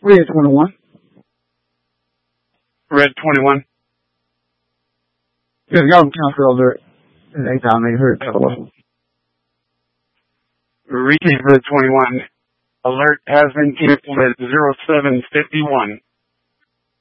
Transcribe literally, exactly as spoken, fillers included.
Red twenty-one. Red twenty-one. Yeah, y'all can cancel alert. Anytime they heard that. Receive Red twenty-one. Alert has been canceled at zero seven fifty-one.